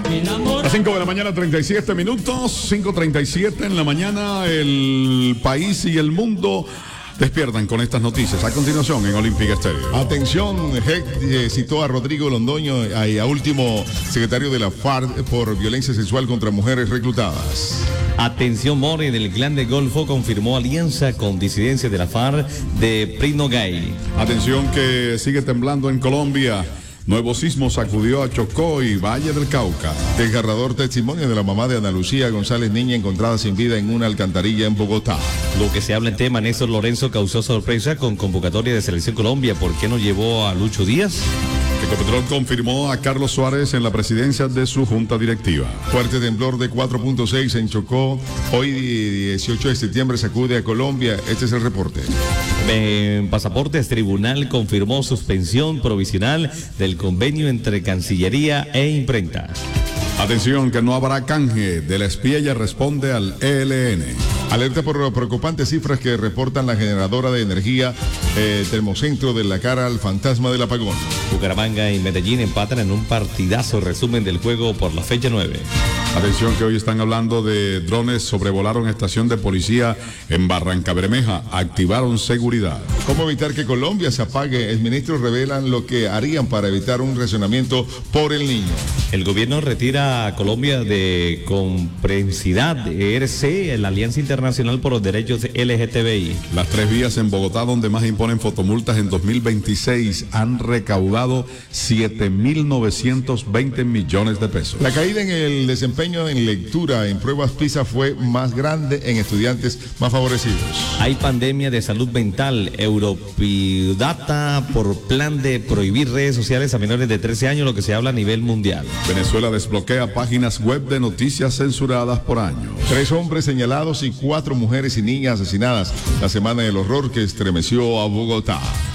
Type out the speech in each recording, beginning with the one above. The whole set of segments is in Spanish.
Las 5 de la mañana, 37 minutos, 5:37 en la mañana, el país y el mundo despiertan con estas noticias. A continuación en Olímpica Estéreo. Atención, JEC citó a Rodrigo Londoño, a último secretario de la FARC, por violencia sexual contra mujeres reclutadas. Atención, More del Clan de Golfo confirmó alianza con disidencias de la FARC de Prino Gay. Atención que sigue temblando en Colombia. Nuevo sismo sacudió a Chocó y Valle del Cauca. Desgarrador testimonio de la mamá de Ana Lucía González, niña encontrada sin vida en una alcantarilla en Bogotá. Lo que se habla en tema, Néstor Lorenzo causó sorpresa con convocatoria de Selección Colombia. ¿Por qué no llevó a Lucho Díaz? Ecopetrol confirmó a Carlos Suárez en la presidencia de su junta directiva. Fuerte temblor de 4.6 en Chocó. Hoy, 18 de septiembre, sacude a Colombia. Este es el reporte. En Pasaportes, tribunal confirmó suspensión provisional del convenio entre Cancillería e Imprenta. Atención que no habrá canje de la espía, responde al ELN. Alerta por preocupantes cifras que reportan la generadora de energía Termocentro de la cara al fantasma del apagón. Bucaramanga y Medellín empatan en un partidazo. Resumen del juego por la fecha 9. Atención que hoy están hablando de drones, sobrevolaron estación de policía en Barrancabermeja, activaron seguridad. ¿Cómo evitar que Colombia se apague? Ministros revelan lo que harían para evitar un racionamiento por el niño. El gobierno retira a Colombia de comprensidad ERC, la Alianza Internacional por los Derechos LGTBI. Las 3 vías en Bogotá donde más imponen fotomultas en 2026 han recaudado 7.920 millones de pesos. La caída en el desempeño en lectura en pruebas PISA fue más grande en estudiantes más favorecidos. Hay pandemia de salud mental. Europidata por plan de prohibir redes sociales a menores de 13 años, lo que se habla a nivel mundial. Venezuela desbloquea páginas web de noticias censuradas por años. 3 hombres señalados y 4 mujeres y niñas asesinadas. La semana del horror que estremeció a Bogotá.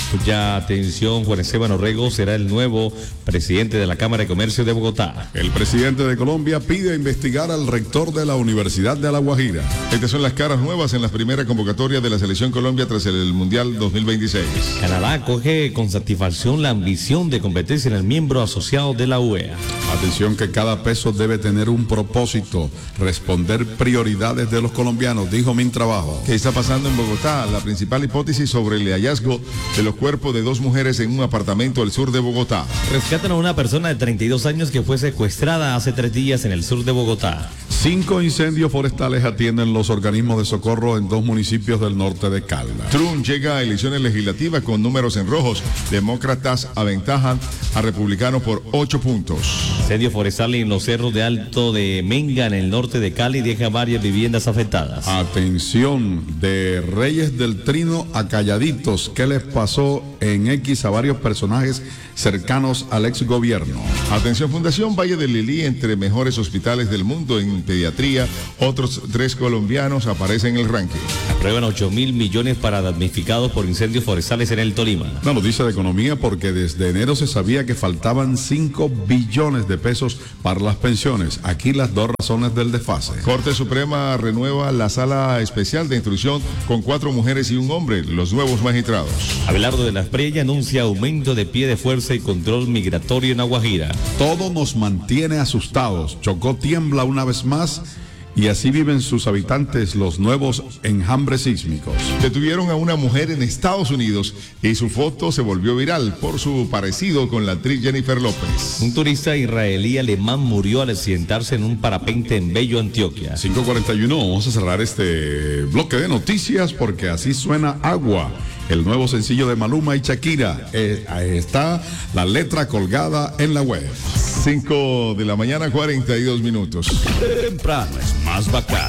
Ya atención, Juan Esteban Orrego será el nuevo presidente de la Cámara de Comercio de Bogotá. El presidente de Colombia pide investigar al rector de la Universidad de La Guajira. Estas son las caras nuevas en la primera convocatoria de la Selección Colombia tras el Mundial 2026. Canadá acoge con satisfacción la ambición de convertirse en el miembro asociado de la UEA. Atención que cada peso debe tener un propósito, responder prioridades de los colombianos, dijo Mintrabajo. ¿Qué está pasando en Bogotá? La principal hipótesis sobre el hallazgo de los cuerpos de 2 mujeres en un apartamento al sur de Bogotá. Rescatan a una persona de 32 años que fue secuestrada hace 3 días en el sur de Bogotá. 5 incendios forestales atienden los organismos de socorro en 2 municipios del norte de Caldas. Trump llega a elecciones legislativas con números en rojos. Demócratas aventajan a republicanos por 8 puntos. Incendio forestal en los cerros de Alto de Menga, en el norte de Cali, deja varias viviendas afectadas. Atención, de Reyes del Trino a Calladitos, ¿qué les pasó en X a varios personajes cercanos al ex gobierno? Atención, Fundación Valle del Lilí, entre mejores hospitales del mundo en pediatría. Otros 3 colombianos aparecen en el ranking. Aprueban 8.000 millones para damnificados por incendios forestales en el Tolima. Una noticia de economía porque desde enero se sabía que faltaban 5 billones de pesos para las pensiones. Aquí las 2 razones del desfase. Corte Suprema renueva la sala especial de instrucción con 4 mujeres y un hombre, los nuevos magistrados. Abelardo de la Espriella anuncia aumento de pie de fuerza y control migratorio en La Guajira. Todo nos mantiene asustados. Chocó tiembla una vez más y así viven sus habitantes los nuevos enjambres sísmicos. Detuvieron a una mujer en Estados Unidos y su foto se volvió viral por su parecido con la actriz Jennifer López. Un turista israelí alemán murió al accidentarse en un parapente en Bello, Antioquia. 5:41, vamos a cerrar este bloque de noticias porque así suena Agua, el nuevo sencillo de Maluma y Shakira. Ahí está la letra colgada en la web. 5 de la mañana, 42 minutos. Temprano es más bacán.